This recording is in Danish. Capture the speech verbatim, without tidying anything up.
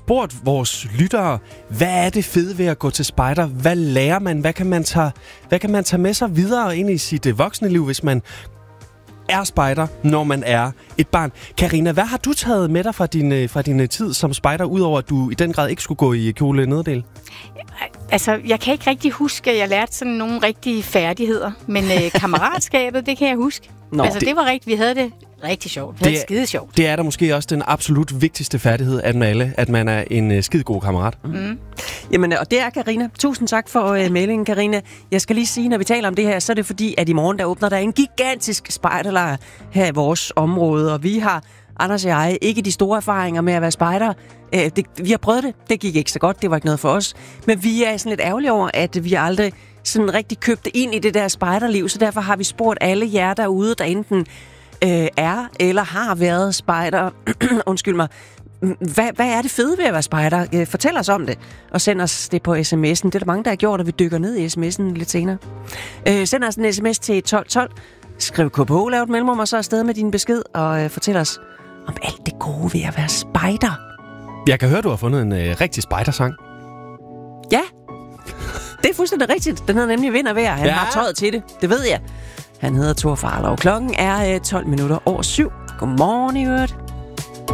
spurgt vores lyttere, hvad er det fede ved at gå til spejder? Hvad lærer man? Hvad kan man tage, hvad kan man tage med sig videre ind i sit uh, voksne liv, hvis man er spejder, når man er et barn? Karina, hvad har du taget med dig fra din, fra din tid som spejder, udover at du i den grad ikke skulle gå i kjole nederdel? Altså, jeg kan ikke rigtig huske, at jeg lærte sådan nogle rigtige færdigheder, men øh, kammeratskabet, det kan jeg huske. Nå, altså, det, det var rigtigt. Vi havde det rigtig sjovt. Vi havde det, det skide sjovt. Det er da måske også den absolut vigtigste færdighed af dem alle, at man er en uh, skide god kammerat. Mm. Jamen, og det er Karina. Tusind tak for uh, meldingen, Karina. Jeg skal lige sige, når vi taler om det her, så er det fordi, at i morgen der åbner der en gigantisk spejderlejr her i vores område, og vi har, Anders og jeg, ikke de store erfaringer med at være spejder. Uh, det, vi har prøvet det. Det gik ikke så godt. Det var ikke noget for os. Men vi er sådan lidt ærgerlige over, at vi aldrig sådan rigtig købte ind i det der spejderliv, så derfor har vi spurgt alle jer derude, der enten øh, er eller har været spejder. Undskyld mig. Hvad, hvad er det fede ved at være spejder? Øh, fortæl os om det, og send os det på sms'en. Det er der mange, der har gjort, og vi dykker ned i sms'en lidt senere. Øh, send os en sms til tolv tolv. Skriv K P H, lav et mellemrum, og så afsted med din besked, og øh, fortæl os om alt det gode ved at være spejder. Jeg kan høre, du har fundet en øh, rigtig spejdersang. Ja, det er fuldstændig rigtigt. Den hedder nemlig Vind og Vejr. Han ja. har tøjet til det. Det ved jeg. Han hedder Thor Farlov. Klokken er øh, tolv minutter over syv. Godmorgen i øvrigt.